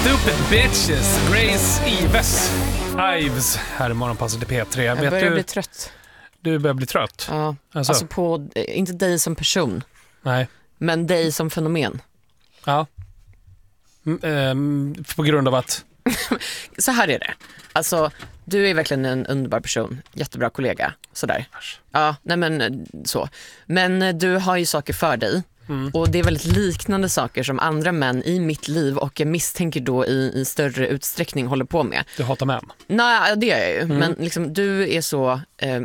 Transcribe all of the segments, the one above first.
Stupid bitches. Grace Ives här i morgonpasset i P3. Jag börjar bli trött. Du börjar bli trött? Ja, alltså på, inte dig som person. Nej. Men dig som fenomen. Ja. På grund av att... Så här är det. Alltså, du är verkligen en underbar person. Jättebra kollega. Sådär. Ja, nej men så. Men du har ju saker för dig. Och det är väldigt liknande saker som andra män i mitt liv och jag misstänker då i större utsträckning håller på med. Du hatar män? Nej, det gör jag ju. Men liksom, du är så,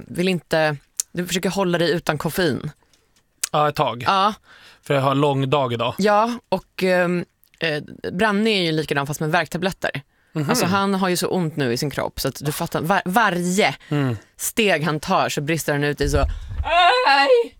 du försöker hålla dig utan koffein. Ja, ett tag. Ja. För jag har en lång dag idag. Ja, och Branne är ju likadan fast med värktabletter. Alltså han har ju så ont nu i sin kropp så att du fattar, varje steg han tar så brister han ut i så aj!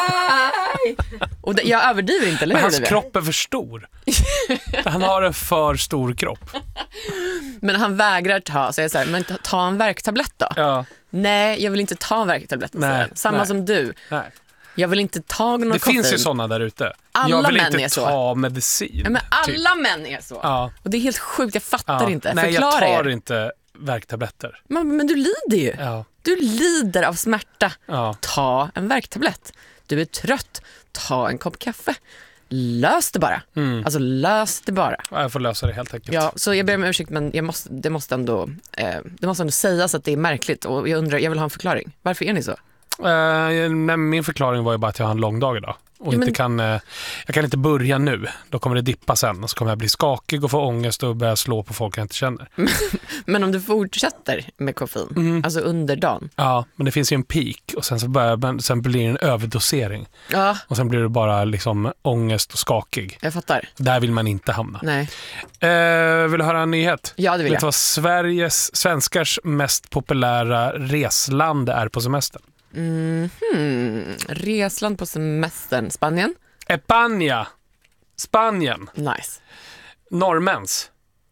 Och jag överdriver inte, eller hur? Men hans kropp är för stor. Han har en för stor kropp. Men han vägrar ta, så jag säger, men ta en värktablett då. Ja. Nej, jag vill inte ta en värktablett. Samma som du. Nej. Jag vill inte ta någon Det koffein. Finns ju sådana där ute. Alla jag vill män inte ta medicin. Ja, men alla män är så. Ja. Och det är helt sjukt, jag fattar inte. Nej, förklara jag tar inte värktabletter. Men du lider ju. Ja. Du lider av smärta. Ja. Ta en värktablett. Du är trött. Ta en kopp kaffe. Lös det bara. Alltså lös det bara. Ja, jag får lösa det helt enkelt. Ja, så jag ber om ursäkt, men det måste ändå sägas att det är märkligt. Och jag vill ha en förklaring. Varför är ni så? Min förklaring var ju bara att jag har en lång dag idag. Och jag kan inte börja nu. Då kommer det dippa sen. Och så kommer jag bli skakig och få ångest och börja slå på folk jag inte känner. Men om du fortsätter med koffein, alltså under dagen. Ja, men det finns ju en peak. Och sen blir det en överdosering. Ja. Och sen blir det bara liksom ångest och skakig. Jag fattar. Där vill man inte hamna. Nej. Vill du höra en nyhet? Ja, det vill jag. Vet du vad svenskars mest populära resland är på semestern? Resland på semestern. Spanien? España. Spanien. Nice. Norrmäns.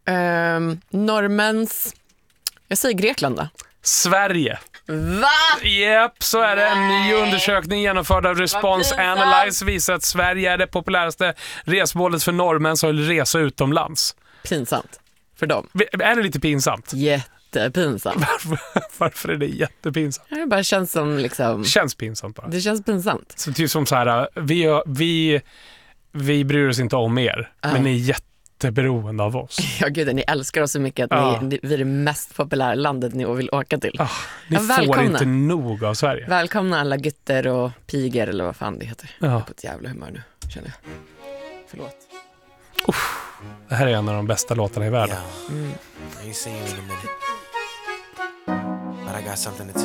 Norrmäns. Jag säger Grekland då. Sverige. Va? Japp, så är det. En ny undersökning genomförd av Response Analyze visar att Sverige är det populäraste resmålet för norrmän som vill resa utomlands. Pinsamt för dem. Är det lite pinsamt? Jättepinsamt. Varför är det jättepinsamt? Det bara känns som liksom... Känns pinsamt bara. Det känns pinsamt. Så typ som så här, vi bryr oss inte om er, men ni är jätteberoende av oss. Ja gud, ni älskar oss så mycket att vi är det mest populära landet ni vill åka till. Ni får inte nog av Sverige. Välkomna alla gytter och piger eller vad fan det heter. Jag är på ett jävla humör nu, känner jag. Förlåt. Det här är en av de bästa låtarna i världen. I ain't seen you in a minute, but I got something to tell